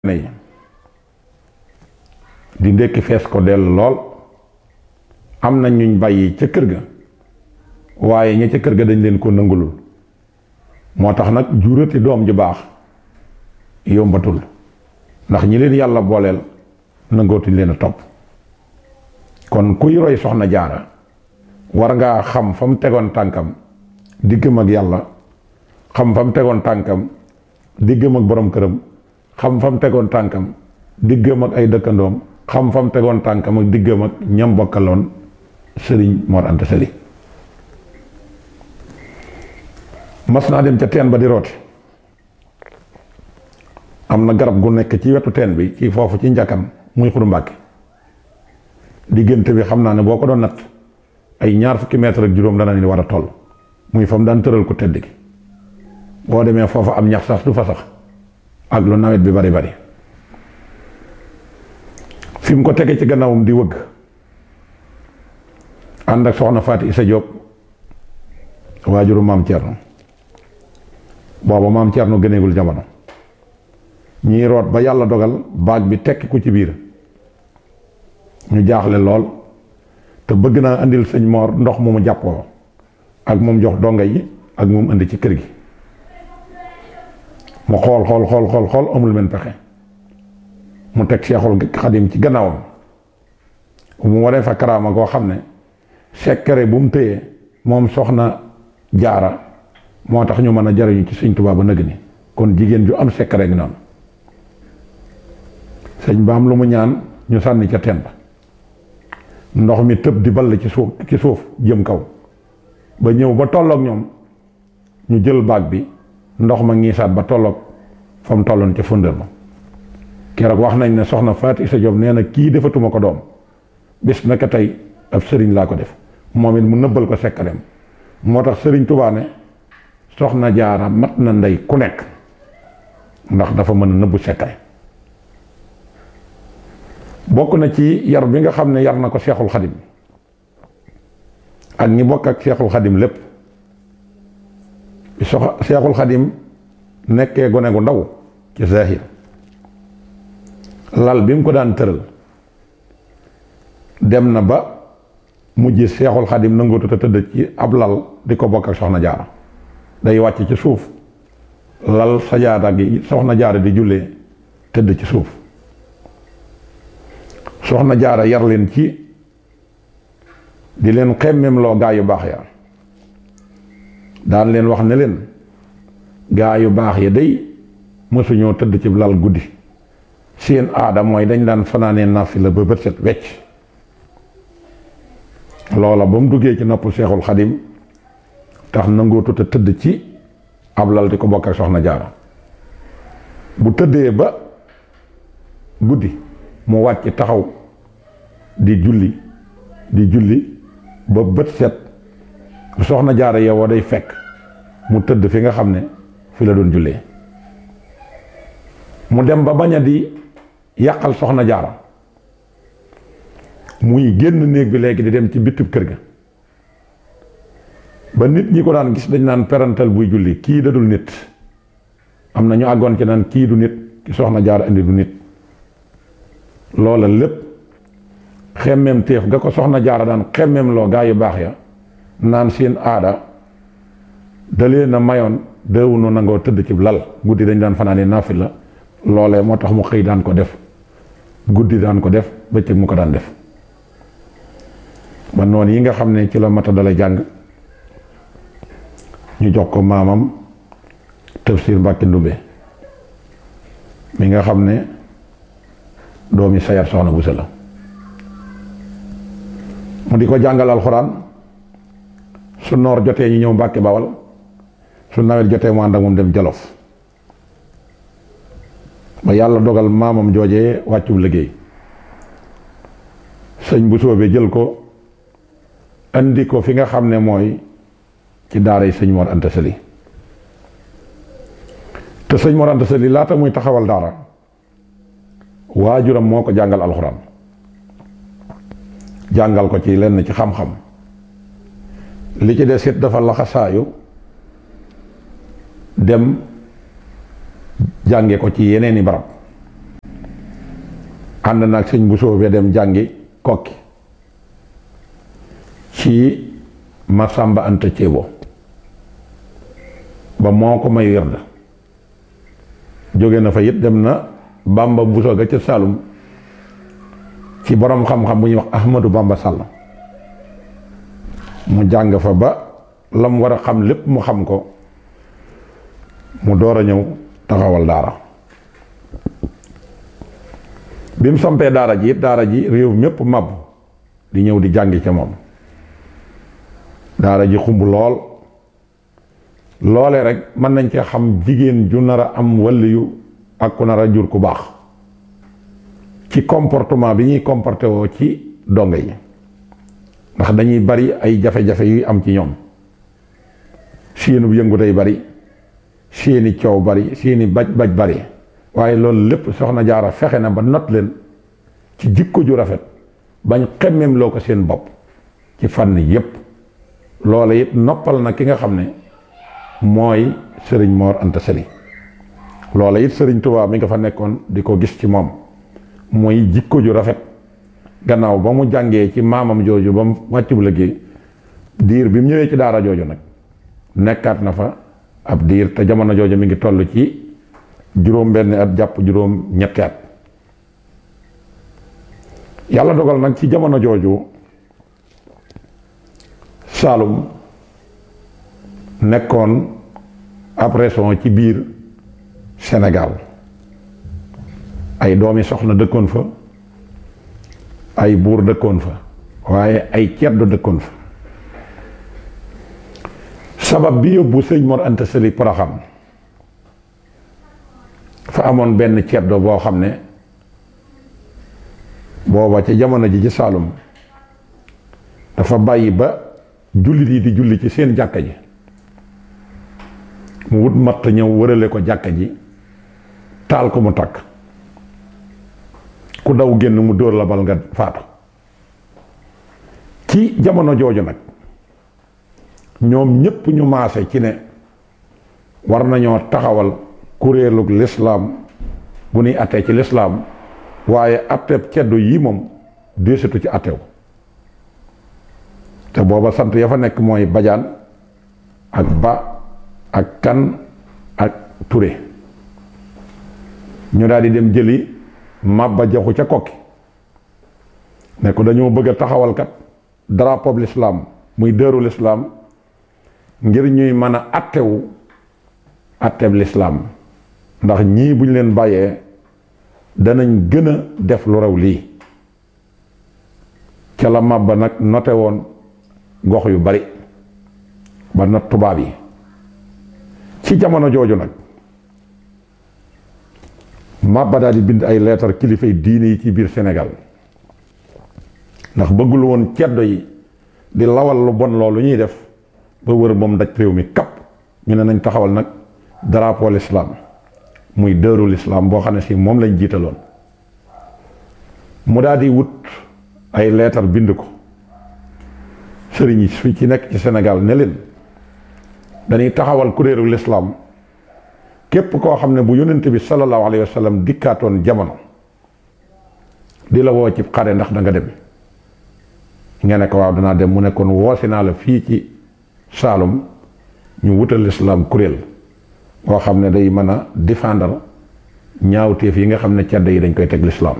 yi di ndekki fees ko dell lool am na ñuñ bàyyi ca kër ga waaye ña ca kër ga dañ leen ko nangulul moo tax nag jurati doom ju baax yombatul ndax ñi leen yàlla booleel nangootuñ leen a topp kon kuy roy soxna jaara war ngaa xam fa mu tegoon tànkam diggam ak yàlla xam fa mu tegoon tànkam diggam ak borom këram xam fa mu tegoon tànkam diggam ak ay dëkkandoom xam fa mu tegoon tànkam ak diggam ak ñam bokkaloon sëriñ Mor Anta Sali mas naa dem ca teen ba di rooti am na garab gu nekk ci wetu teen bi ci foofu ci njakkan muy Xuru Mbàkke diggante bi xam naa ne boo ko doon natt ay 20 mètre ak juróom dana ni war a toll muy fa mu daan tëral ko tedd gi boo demee foofa am ñax sax du fa sax ak lu nawet bi bari bari fi mu ko tege ci gannaawam di wëgg ànd ak soxna Faati Isa Jóob waajuru maam Cerno booba maam Cerno gëneegul jamono ñiy root ba yàlla dogal baag bi tekki ku ci biir ñu jaaxle lool te bëgg naa andil sëñ Moor ndox mu mu jàppoo ak moom jox donga yi ak moom indi ci kër gi mu xool amul men pexe mu teg Seexul Xadim ci gannaawam mu waree fa karaama koo xam ne sekkare bu mu téyee moom soxna jaara moo tax ñu mën a jariñu ci sëñ Tuubaa ba nëg ni kon jigéen ju am sekkare gi noonu sëñ ba am lu mu ñaan ñu sànni ca teen ba ndox mi tëb di ball ci suuf jëm kaw ba ñëw ba tolloog ñoom ñu jël baag bi ndox ma ngiisaat ba tolloog fa mu tolloon ca fëndër ma keroog wax nañ ne soxna Faati Isa Jóob nee na kii defatuma ko doom bis naka tey ab sëriñ laa ko def moom it mu nëbbal ko sekkareem moo tax sëriñ Tuubaa ne soxna jaara mat na ndey ku nekk ndax dafa mën a nëbbu sekkare bokk na ci yar bi nga xam ne yar na ko Seexul Xadim ak ñi bokk ak Seexul Xadim lépp Seexul Xadim nekkee gone gu ndaw ci zahir lal bi mu ko daan tëral dem na ba mujj Seexul Xadim nangootu te tëdd ci ab lal di ko bokk ak soxna jaara day wàcc ci suuf lal sajaada gi soxna jaara di jullee tëdd ci suuf soxna jaara yar leen ci di leen xemmem loo gaa yu baax ya daan leen wax ne leen gaa yu baax ya day mësuñoo tëdd ci lal guddi seen aada mooy dañ daan fanaanee naafila ba bët set wecc loola ba mu duggee ci nopp Seexul Xadim tax nangootu te tëdd ci ab lal di ko bokk ak soxna jaara bu tëddee ba guddi mu wàcc taxaw di julli ba bët set soxna jaara yow day fekk mu tëdd fi nga xam ne fi la doon jullee mu dem ba bañ a di yàqal soxna jaara muy génn néeg bi léegi di dem ci bitub kër ga ba nit ñi ko daan gis dañ naan perantal buy julli kii dadul nit am na ñu àggoon ci naan kii du nit ki soxna jaara indi du nit loola lépp xemmem téef ga ko soxna jaara daan xemmem loo gaa yu baax ya naan seen aada da leen a mayoon deewunu nangoo tëdd ci lal guddi dañ daan fanaane naafila loolee moo tax mu xëy daan ko def guddi daan ko def bëccëg mu ko daan def ba noonu yi nga xam ne ci la mata dala jàng ñu jox ko maamam Tafsir Mbàkke Ndumbe mi nga xam ne doomi sayar soxna Buso la mu di ko jàngal alxuraan su noor jotee ñu ñëw Mbàkke Bawal su nawet jotee mu ànd ak moom dem Jolof ba yàlla dogal maamam joojee wàccub liggéey sëñ bu soobee jël ko andi ko fi nga xam ne mooy ci daaray sëñ Mor Anta Sali te sëñ Mor Anta Sali laata muy taxawal daara waajuram moo ko jàngal alxuraan jàngal ko ci lenn ci xam-xam li ci des it dafa laxasaayu dem jànge ko ci yeneeni barab ànd nag sëñ Bousso be dem jàngi Kokki ci Masamba Anta Ceebo ba moo ko may werd jóge na fa it dem na Bamba Bousso ga ca Saalum ci borom xam-xam bu ñuy wax Ahmadou Bamba Sall mu jàng fa ba lam war a xam lépp mu xam ko mu door a ñëw taxawal daara bi mu sampee daara ji réew mépp màbb di ñëw di jàngi ca moom daara ji xumb lool loole rek mën nañ cee xam jigéen ju nar a am waliyu ak ku nar a jur ku baax ci comportement bi ñuy comporté woo ci dongo yi ndax dañuy bari ay jafe-jafe yuy am ci ñoom seenu yëngu day bari seeni coow bari seeni baj bari waaye loolu lépp soxna Jaara fexe na ba not leen ci jikko ju rafet bañ xemmem loo ko seen bopp ci fànn yépp loola it noppal na ki nga xam ne mooy sëriñ Mor Anta Sali loola it sëriñ Tuubaa mi nga fa nekkoon di ko gis ci moom mooy jikko ju rafet gannaaw ba mu jàngee ci maamam jooju ba mu wàccu liggéey diir bi mu ñëwee ci daara jooju nag nekkaat na fa ab diir te jamono jooju mi ngi toll ci juróom benn at jàpp juróom ñetti at yàlla dogal nag ci jamono jooju Saalum nekkoon ab région ci biir Sénégal ay doomi soxna dëkkoon fa ay buur dëkkoon fa waaye ay ceddo dëkkoon fa sabab bi yóbbu sëñ Mor Anta Sali Poroxaan fa amoon benn ceddo boo xam ne booba ca jamono ji ci Saalum dafa bàyyi ba jullit yi di julli ci seen jàkka ji mu wut matt ñëw wërale ko jàkka ji taal ko mu takk ku daw génn mu dóor la bal nga faatu ci jamono jooju nag ñoom ñépp ñu maase ci ne war nañoo taxawal kuréelug lislaam bu nuy attee ci lislaam waaye atteeb ceddo yi moom déesitu ci attew te booba sant ya fa nekk mooy Bajaan ak Ba ak Kan ak Ture ñu daal di dem jëli Maba Jaxu ca Kokki ne ko dañoo bëgg a taxawalkat drapeau l'islam muy dëru l'islam ngir ñuy mën a attewu atteeb l'islam ndax ñii buñ leen bàyyee danañ gën a def lu raw lii ca la Maba nag note woon gox yu bari ba not tubaab yi ci jamono jooju nag Maba daal di bind ay leetar kilifay diine yi ci biir Sénégal ndax bëggul woon ceddo yi di lawal lu bon loolu ñuy def ba wër moom daj réew mi kapp ñu ne nañ taxawal nag drapeau l'islam muy dëru l'islam boo xam ne si moom lañ jiitaloon mu daal di wut ay leetar bind ko sëriñ yi fi ci nekk ci Sénégal ne leen dañuy taxawal kuréelu l'islam képp koo xam ne bu yonent bi sallallahu alayhi wa sallam dikkaatoon jamono di la woo ci xare ndax da nga dem nga ne ko waaw danaa dem mu ne kon woosi naa la fii ci Saalum ñu wutal l'islam kuréel boo xam ne day mën a défendre ñaawteef yi nga xam ne cedd yi dañ koy teg l'islam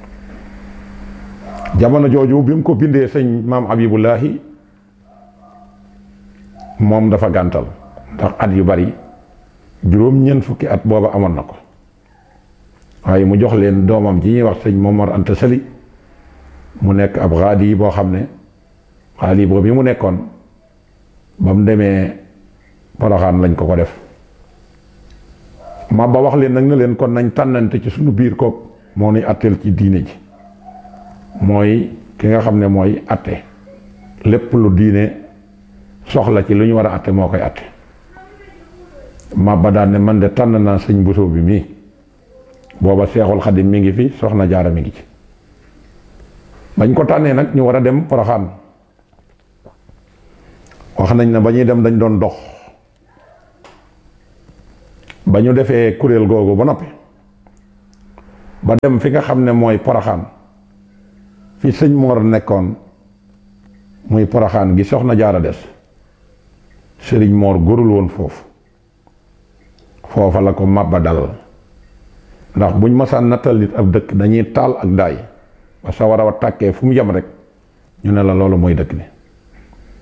jamono jooju bi mu ko bindee sëñ maam Habibullahi moom dafa gàntal ndax at yu bari juróom-ñeent fukki at booba amoon na ko waaye mu jox leen doomam ji ñuy wax sëñ Momar Anta Sali mu nekk ab xaadi yi boo xam ne xaadi boobu bi mu nekkoon ba mu demee Poroxaan lañ ko def Maba wax leen nag ne leen kon nañ tànnante ci suñu biir kook moo nuy atteel ci diine ji mooy ki nga xam ne mooy atte lépp lu diine soxla ci lu ñu war a atte moo koy atte Maba daan ne man de tànn naa sëñ Bousso bi mii booba Seexul Xadim mi ngi fi soxna Jaara mi ngi ci bañ ko tànnee nag ñu war a dem Poroxaan wax nañ ne ba ñuy dem dañ doon dox ba ñu defee kuréel googu ba noppi ba dem fi nga xam ne mooy Poroxaan fi sëñ Moor nekkoon muy Poroxaan gi soxna Jaara des sëriñ Moor góorul woon foofa la ko màbba dal ndax buñ masaan nattal nit ab dëkk dañuy taal ak daay ba sa war a tàkkee fu mu yem rek ñu ne la loolu mooy dëkk bi